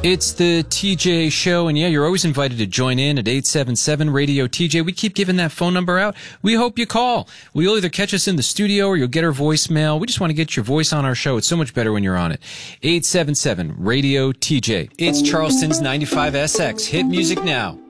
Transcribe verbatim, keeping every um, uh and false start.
It's the T J Show, and yeah, you're always invited to join in at eight seven seven radio T J. We keep giving that phone number out. We hope you call. Well, you'll either catch us in the studio or you'll get our voicemail. We just want to get your voice on our show. It's so much better when you're on it. eight seven seven radio T J. It's Charleston's ninety-five S X. Hit music now.